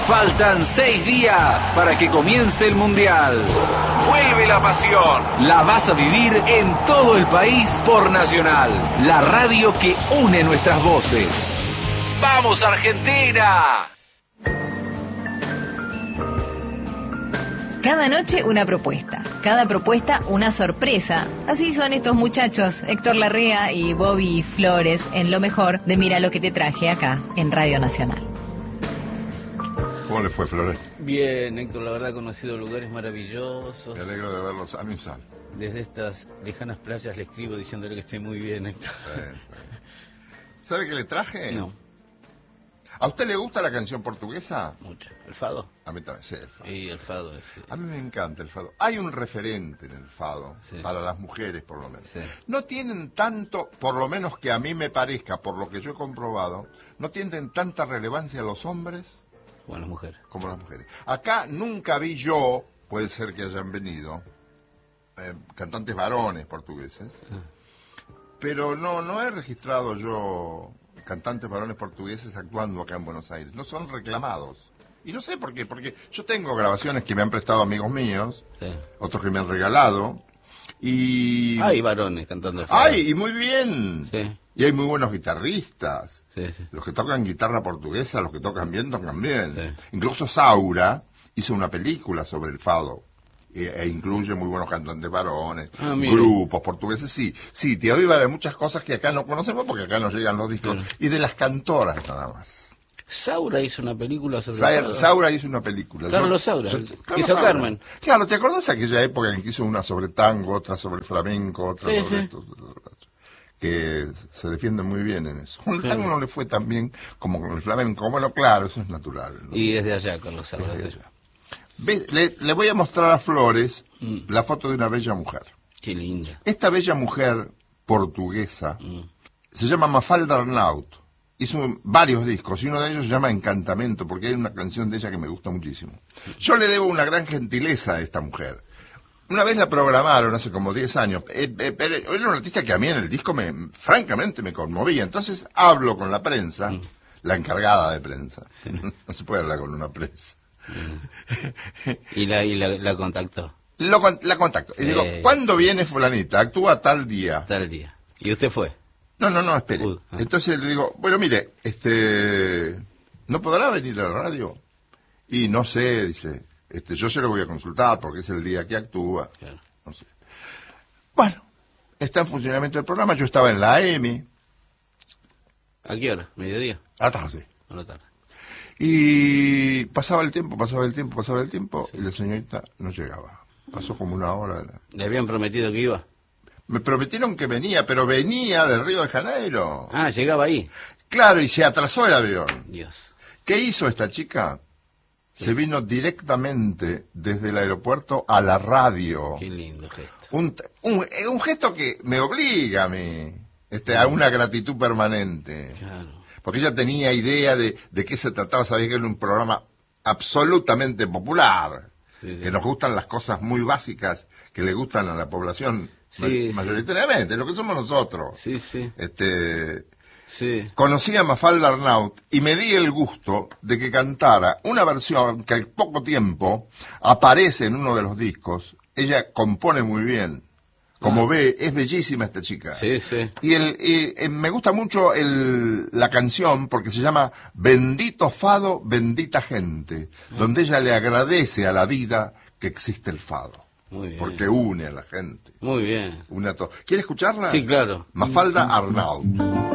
Faltan 6 días para que comience el Mundial. Vuelve la pasión. La vas a vivir en todo el país por Nacional, la radio que une nuestras voces. ¡Vamos, Argentina! Cada noche una propuesta, cada propuesta una sorpresa. Así son estos muchachos, Héctor Larrea y Bobby Flores, en lo mejor de Mira lo que te traje acá, en Radio Nacional. ¿Cómo le fue, Flores? Bien, Héctor, la verdad he conocido lugares maravillosos. Me alegro de verlos sano y salvo. Desde estas lejanas playas le escribo diciéndole que estoy muy bien, Héctor. ¿Sabe qué le traje? No. ¿A usted le gusta la canción portuguesa? Mucho. ¿El fado? A mí también, sí, el fado. Y el fado es... A mí me encanta el fado. Hay un referente en el fado, sí, para las mujeres por lo menos. Sí. No tienen tanto, por lo menos que a mí me parezca, por lo que yo he comprobado, no tienen tanta relevancia los hombres como las mujeres. Como las mujeres. Acá nunca vi yo, puede ser que hayan venido, cantantes varones portugueses, pero no he registrado yo cantantes varones portugueses actuando acá en Buenos Aires. No son reclamados. Y no sé por qué, porque yo tengo grabaciones que me han prestado amigos míos, sí, otros que me han regalado, y... Hay varones cantando el fado. ¡Ay! Y muy bien. Sí. Y hay muy buenos guitarristas. Sí, sí. Los que tocan guitarra portuguesa, los que tocan bien, tocan bien. Sí. Incluso Saura hizo una película sobre el fado. E incluye muy buenos cantantes varones, grupos portugueses, sí, te aviva de muchas cosas que acá no conocemos porque acá no llegan los discos, y de las cantoras nada más. Saura hizo una película sobre Saura hizo una película. Carlos Saura, hizo Carmen. Claro, ¿te acordás aquella época en que hizo una sobre tango, otra sobre flamenco, otra sobre esto? Que se defienden muy bien en eso. Con el tango no le fue tan bien como con el flamenco. Bueno, claro, eso es natural, ¿no? Y desde allá, Carlos Saura. Le voy a mostrar a Flores la foto de una bella mujer. Qué linda. Esta bella mujer portuguesa se llama Mafalda Arnaut. Hizo varios discos y uno de ellos se llama Encantamento, porque hay una canción de ella que me gusta muchísimo. Yo le debo una gran gentileza a esta mujer. Una vez la programaron hace como 10 años. Era un artista que a mí en el disco francamente me conmovía. Entonces hablo con la prensa, la encargada de prensa. Sí. No se puede hablar con una prensa. ¿Y la contactó? La contacto. Y digo, ¿cuándo viene fulanita? Actúa tal día. Tal día. ¿Y usted fue? No, espere. Entonces le digo, bueno, mire, ¿no podrá venir a la radio? Y no sé, dice, yo se lo voy a consultar porque es el día que actúa. Claro. No sé. Bueno, está en funcionamiento el programa, yo estaba en la AM. ¿A qué hora? ¿Mediodía? A la tarde. A la tarde. Y pasaba el tiempo, sí, y la señorita no llegaba. Pasó como una hora. ¿Le habían prometido que iba? Me prometieron que venía, pero venía del Río de Janeiro. Ah, llegaba ahí. Claro, y se atrasó el avión. Dios. ¿Qué hizo esta chica? Sí. Se vino directamente desde el aeropuerto a la radio. Qué lindo gesto. Un gesto que me obliga a mí, a una gratitud permanente. Claro. Porque ella tenía idea de qué se trataba, sabía que era un programa absolutamente popular, sí. Que nos gustan las cosas muy básicas que le gustan a la población, sí, mayoritariamente, sí, lo que somos nosotros. Sí, sí. Sí. Conocí a Mafalda Arnaut y me di el gusto de que cantara una versión que al poco tiempo aparece en uno de los discos. Ella compone muy bien. Como ve, es bellísima esta chica. Sí, sí. Y me gusta mucho la canción porque se llama Bendito Fado, Bendita Gente, donde ella le agradece a la vida que existe el fado. Muy bien. Porque une a la gente. Muy bien. Une a todo. ¿Quiere escucharla? Sí, claro. Mafalda Arnaut.